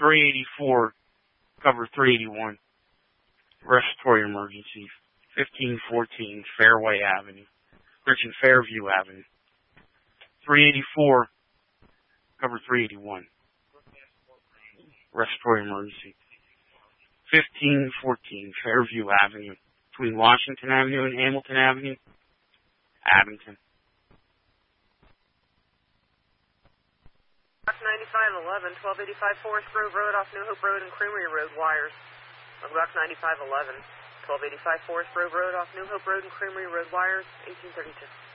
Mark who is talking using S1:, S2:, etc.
S1: 384, cover 381. Respiratory emergency. 1514 Fairway Avenue. Fairview Avenue. 384, cover 381. Respiratory emergency. 1514 Fairview Avenue. Between Washington Avenue and Hamilton Avenue. Abington.
S2: 9511, 1285 Forest Grove Road off New Hope Road and Creamery Road wires. Box 9511, 1285 Forest Grove Road off New Hope Road and Creamery Road wires, 1832.